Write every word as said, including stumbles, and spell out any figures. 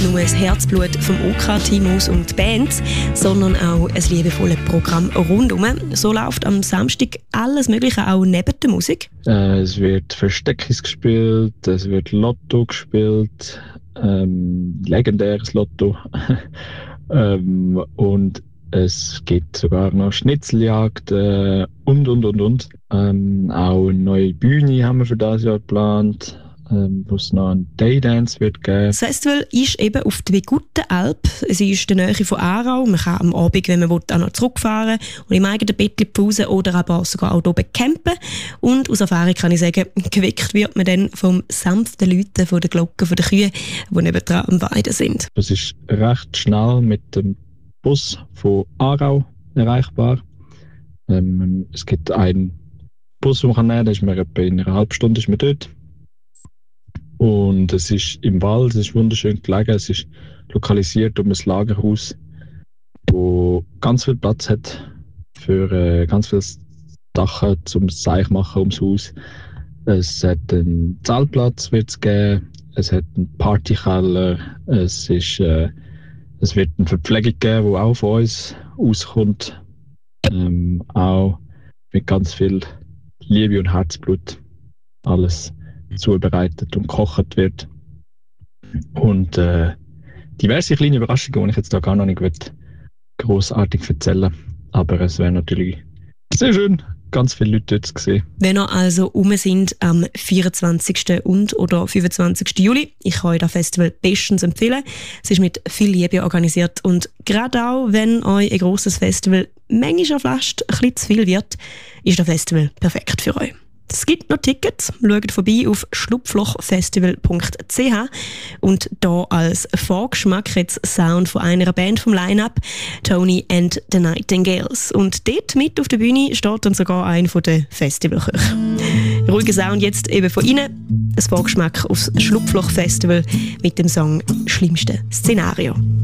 nur das Herzblut vom O K-Team aus und die Bands, sondern auch ein liebevolles Programm rundum. So läuft am Samstag alles Mögliche auch neben der Musik. Äh, es wird Versteckis gespielt, es wird Lotto gespielt, ähm, legendäres Lotto. ähm, und es gibt sogar noch Schnitzeljagd äh, und, und, und, und. Ähm, auch eine neue Bühne haben wir für dieses Jahr geplant, ähm, wo es noch einen Daydance wird geben. Das Festival ist eben auf der Gutenalp. Es ist in der Nähe von Aarau. Man kann am Abend, wenn man will, auch noch zurückfahren und im eigenen Bett pausen oder aber sogar auch oben campen. Und aus Erfahrung kann ich sagen, geweckt wird man dann vom sanften Läuten von den Glocken der Kühe, die nebendran am Weiden sind. Es ist recht schnell mit dem Bus von Aarau erreichbar. Ähm, es gibt einen Bus, den man nehmen kann, da ist man etwa in einer halben Stunde ist man dort. Und es ist im Wald, es ist wunderschön gelegen, es ist lokalisiert um ein Lagerhaus, wo ganz viel Platz hat für äh, ganz viele Sachen zum Seich machen ums Haus. Es hat einen Zeltplatz wird's geben, es hat einen Partykeller, es ist äh, Es wird eine Verpflegung geben, die auch von uns auskommt. Ähm, auch mit ganz viel Liebe und Herzblut alles zubereitet und gekocht wird. Und äh, diverse kleine Überraschungen, die ich jetzt da gar noch nicht grossartig erzählen will. Aber es wäre natürlich sehr schön, ganz viele Leute dort zu sehen. Wenn ihr also rum sind am vierundzwanzigsten und oder fünfundzwanzigsten Juli, ich kann euch das Festival bestens empfehlen. Es ist mit viel Liebe organisiert und gerade auch, wenn euch ein grosses Festival manchmal fast ein bisschen zu viel wird, ist das Festival perfekt für euch. Es gibt noch Tickets. Schaut vorbei auf schlupflochfestival punkt c h und da als Vorgeschmack jetzt Sound von einer Band vom Line-Up, Tony and the Nightingales. Und dort mit auf der Bühne steht dann sogar einer der Festivalköche. Ruhiger Sound jetzt eben von Ihnen. Ein Vorgeschmack aufs Schlupfloch-Festival mit dem Song «Schlimmste Szenario».